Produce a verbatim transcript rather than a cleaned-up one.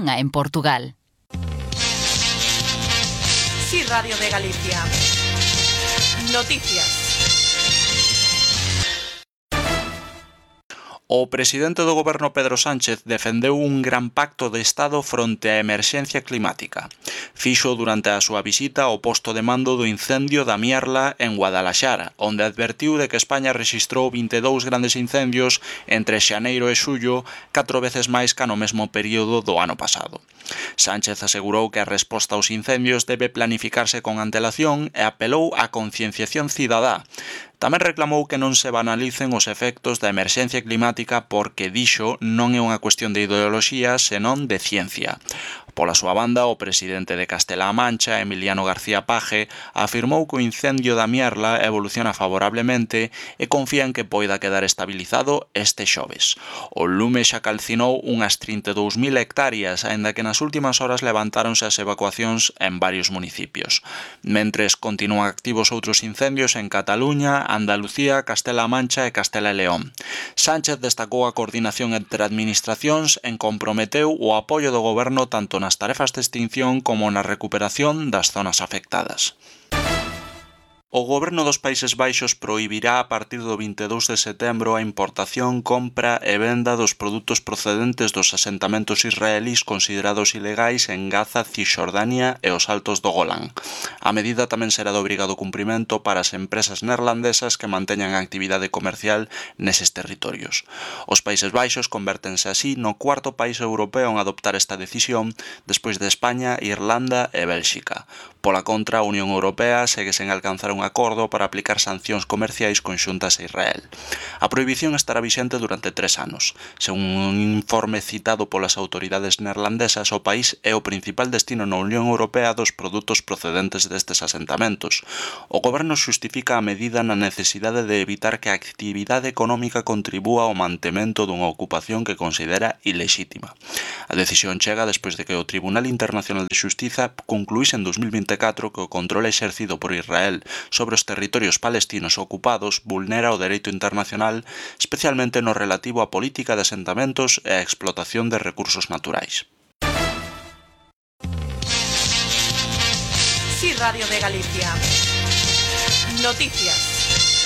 unha en Portugal. Sí, Radio de Galicia. Noticias. O presidente do goberno Pedro Sánchez defendeu un gran pacto de Estado fronte á emerxencia climática. Fixo durante a súa visita ao posto de mando do incendio da Mierla en Guadalaxara, onde advertiu de que España rexistrou vinte e dous grandes incendios entre xaneiro e xullo, catro veces máis ca no mesmo período do ano pasado. Sánchez asegurou que a resposta aos incendios debe planificarse con antelación e apelou á concienciación cidadá. Tamén reclamou que non se banalicen os efectos da emerxencia climática porque, dixo, non é unha cuestión de ideoloxía, senón de ciencia. Pola súa banda, o presidente de Castela-A Mancha, Emiliano García Paje, afirmou que o incendio da Mierla evoluciona favorablemente e confía en que poida quedar estabilizado este xoves. O lume xa calcinou unhas trinta e dous mil hectáreas, aínda que nas últimas horas levantáronse as evacuacións en varios municipios. Mentres continúan activos outros incendios en Cataluña, Andalucía, Castela-A Mancha e Castela e León. Sánchez destacou a coordinación entre administracións e comprometeu o apoio do goberno tanto nas tarefas de extinción como na recuperación das zonas afectadas. O goberno dos Países Baixos prohibirá a partir do vinte e dous de setembro a importación, compra e venda dos produtos procedentes dos asentamentos israelís considerados ilegais en Gaza, Cisxordania e os Altos do Golán. A medida tamén será de obrigado cumprimento para as empresas neerlandesas que manteñan a actividade comercial neses territorios. Os Países Baixos convértense así no cuarto país europeo en adoptar esta decisión despois de España, Irlanda e Bélxica. Pola contra, a Unión Europea segue sen alcanzar un acordo para aplicar sancións comerciais conxuntas a Israel. A prohibición estará vixente durante tres anos. Según un informe citado polas autoridades neerlandesas, o país é o principal destino na Unión Europea dos produtos procedentes destes asentamentos. O goberno xustifica a medida na necesidade de evitar que a actividade económica contribúa ao mantemento dunha ocupación que considera ilexítima. A decisión chega despois de que o Tribunal Internacional de Xustiza concluíse en dos mil vinte e catro que o control exercido por Israel sobre os territorios palestinos ocupados vulnera o dereito internacional, especialmente no relativo á política de asentamentos e á explotación de recursos naturais. Sí, Radio de Galicia. Noticias.